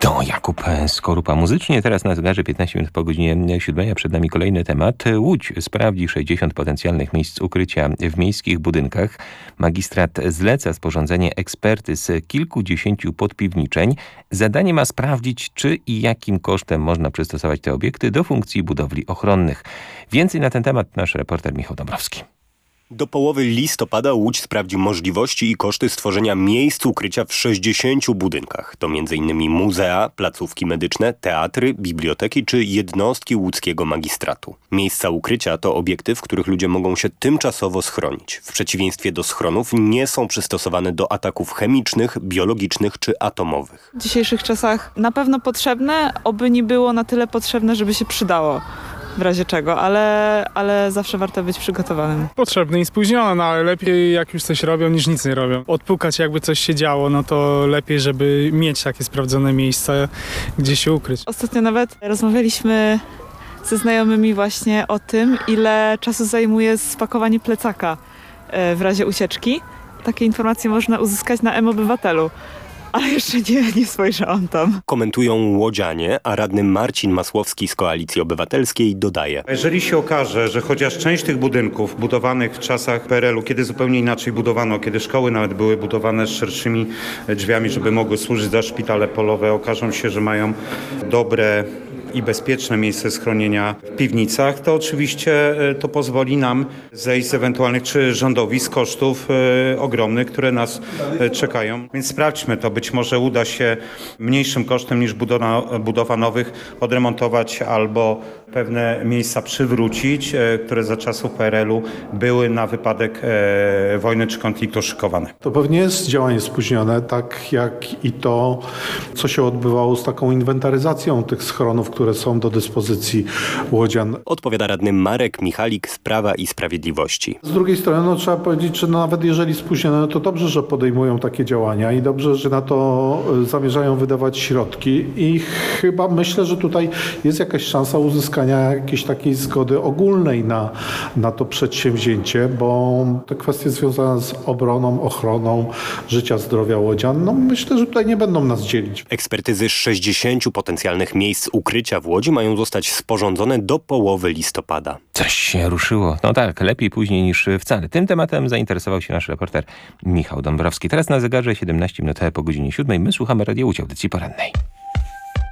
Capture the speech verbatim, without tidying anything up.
To Jakub Skorupa muzycznie. Teraz na zegarze piętnaście minut po godzinie siódmej, a przed nami kolejny temat. Łódź sprawdzi sześćdziesiąt potencjalnych miejsc ukrycia w miejskich budynkach. Magistrat zleca sporządzenie ekspertyz kilkudziesięciu podpiwniczeń. Zadanie ma sprawdzić, czy i jakim kosztem można przystosować te obiekty do funkcji budowli ochronnych. Więcej na ten temat nasz reporter Michał Dąbrowski. Do połowy listopada Łódź sprawdzi możliwości i koszty stworzenia miejsc ukrycia w sześćdziesięciu budynkach. To między innymi muzea, placówki medyczne, teatry, biblioteki czy jednostki łódzkiego magistratu. Miejsca ukrycia to obiekty, w których ludzie mogą się tymczasowo schronić. W przeciwieństwie do schronów nie są przystosowane do ataków chemicznych, biologicznych czy atomowych. W dzisiejszych czasach na pewno potrzebne, oby nie było na tyle potrzebne, żeby się przydało. W razie czego, ale, ale zawsze warto być przygotowanym. Potrzebne i spóźnione, no ale lepiej jak już coś robią niż nic nie robią. Odpukać jakby coś się działo, no to lepiej, żeby mieć takie sprawdzone miejsce, gdzie się ukryć. Ostatnio nawet rozmawialiśmy ze znajomymi właśnie o tym, ile czasu zajmuje spakowanie plecaka w razie ucieczki. Takie informacje można uzyskać na M-Obywatelu. Ale jeszcze nie, nie spojrzałam tam. Komentują łodzianie, a radny Marcin Masłowski z Koalicji Obywatelskiej dodaje. Jeżeli się okaże, że chociaż część tych budynków budowanych w czasach P R L u, kiedy zupełnie inaczej budowano, kiedy szkoły nawet były budowane z szerszymi drzwiami, żeby mogły służyć za szpitale polowe, okażą się, że mają dobre i bezpieczne miejsce schronienia w piwnicach, to oczywiście to pozwoli nam zejść z ewentualnych, czy rządowi, z kosztów e, ogromnych, które nas e, czekają. Więc sprawdźmy to. Być może uda się mniejszym kosztem niż budowa, budowa nowych odremontować albo pewne miejsca przywrócić, e, które za czasów P R L u były na wypadek e, wojny czy konfliktu szykowane. To pewnie jest działanie spóźnione, tak jak i to, co się odbywało z taką inwentaryzacją tych schronów, które są do dyspozycji łodzian. Odpowiada radny Marek Michalik z Prawa i Sprawiedliwości. Z drugiej strony no, trzeba powiedzieć, że no, nawet jeżeli spóźnione, no, to dobrze, że podejmują takie działania i dobrze, że na to zamierzają wydawać środki i chyba myślę, że tutaj jest jakaś szansa uzyskania jakiejś takiej zgody ogólnej na, na to przedsięwzięcie, bo te kwestie związane z obroną, ochroną życia, zdrowia łodzian, no myślę, że tutaj nie będą nas dzielić. Ekspertyzy sześćdziesięciu potencjalnych miejsc ukrycia w Łodzi mają zostać sporządzone do połowy listopada. Coś się ruszyło. No tak, lepiej później niż wcale. Tym tematem zainteresował się nasz reporter Michał Dąbrowski. Teraz na zegarze siedemnaście minut po godzinie siódmej. My słuchamy Radio Łódź, audycji porannej.